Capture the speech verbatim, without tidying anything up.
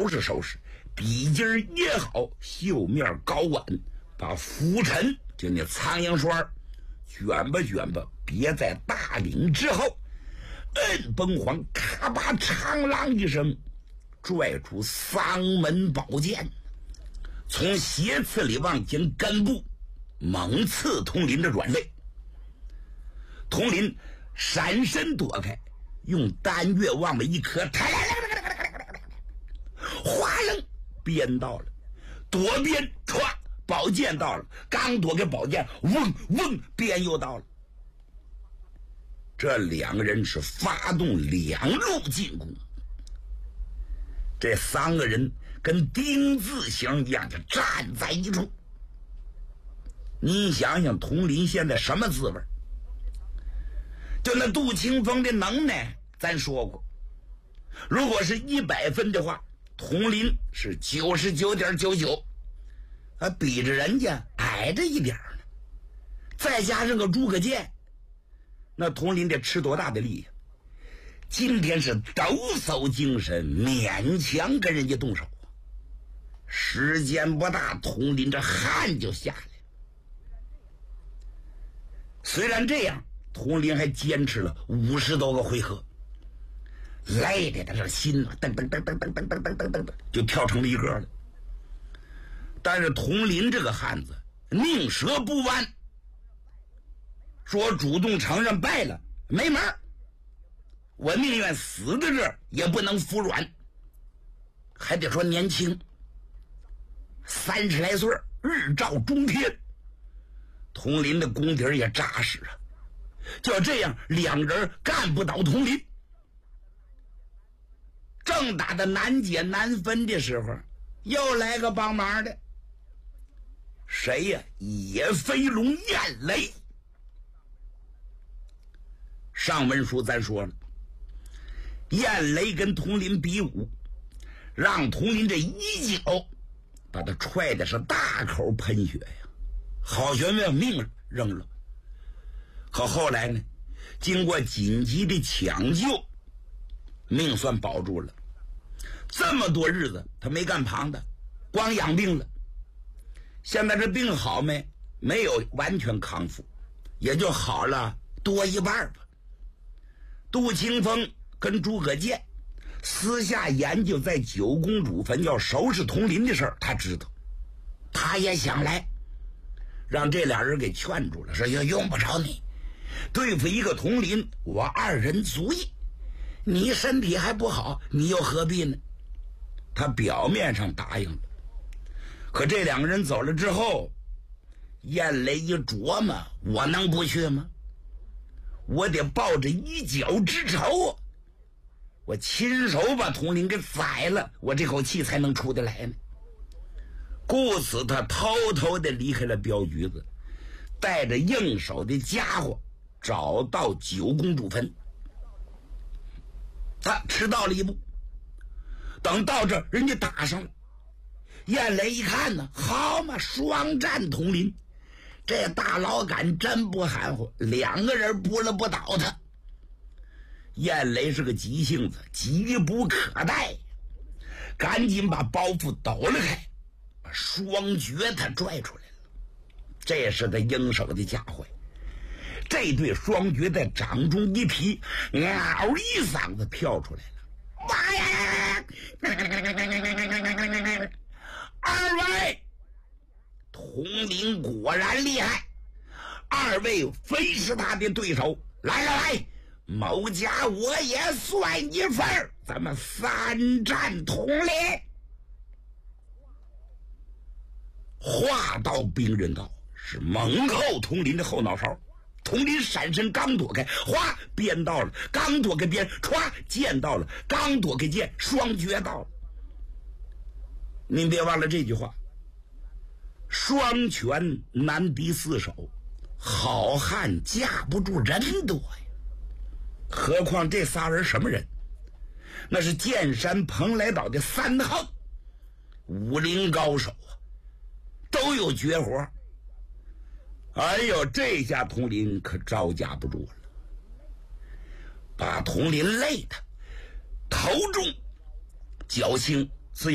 收拾收拾，笔尖也好，绣面高挽，把浮尘就那苍蝇栓卷吧卷吧，别在大领之后，摁崩黄，咔吧长啷一声，拽出丧门宝剑，从斜刺里往前根部猛刺佟林的软肋。佟林闪身躲开，用单月往了一磕，哗楞鞭到了，躲鞭歘，宝剑到了，刚躲开宝剑，嗡嗡，鞭又到了。这两个人是发动两路进攻，这三个人跟丁字形一样的站在一处。你想想佟林现在什么滋味？就那杜清风的能耐咱说过，如果是一百分的话，佟林是九十九点九九，啊，比着人家矮着一点呢。再加上个诸葛剑，那佟林得吃多大的力呀？今天是抖擞精神，勉强跟人家动手啊。时间不大，佟林这汗就下来了。虽然这样，佟林还坚持了五十多个回合，累的他这心啊，噔噔噔噔噔噔噔噔噔噔，就跳成了一个了。但是佟林这个汉子宁折不弯，说主动承认败了没门儿，我宁愿死在这儿也不能服软。还得说年轻，三十来岁，日照中天，佟林的功底也扎实啊。就这样，两人干不倒佟林。正打的难解难分的时候，又来个帮忙的，谁呀？野飞龙燕雷。上文书咱说了，燕雷跟佟林比武，让佟林这一脚把他踹的是大口喷血呀，好悬命命扔了。可后来呢，经过紧急的抢救，命算保住了。这么多日子他没干旁的，光养病了。现在这病好没？没有完全康复，也就好了多一半吧。杜清风跟诸葛健私下研究在九公主坟要收拾佟林的事儿，他知道，他也想来，让这俩人给劝住了，说要用不着你对付一个佟林，我二人足矣。你身体还不好，你又何必呢？他表面上答应了，可这两个人走了之后，燕雷一琢磨，我能不去吗？我得抱着一脚之仇啊！我亲手把佟林给宰了，我这口气才能出得来呢。故此，他偷偷的离开了镖局子，带着应手的家伙找到九公主坟。他迟到了一步，等到这儿人家打上了。燕雷一看呢，好嘛，双战佟林，这大老杆真不含糊，两个人不了不倒他。燕雷是个急性子，急不可待，赶紧把包袱抖了开，把双绝他拽出来了。这是个应手的家伙，这对双绝在掌中一提，嗷一嗓子跳出来了。妈呀！二位，佟林果然厉害，二位非是他的对手。来来来，某家我也算一份儿，咱们三战佟林。话到兵刃到，是猛扣佟林的后脑勺。佟林闪身刚躲开，哗，鞭到了，刚躲开鞭，歘，剑到了，刚躲开剑，双绝到了。您别忘了这句话，双拳难敌四手，好汉架不住人多呀。何况这仨人什么人？那是剑山蓬莱岛的三横，武林高手啊，都有绝活。哎呦，这下佟林可招架不住了，把佟林累的头重脚轻，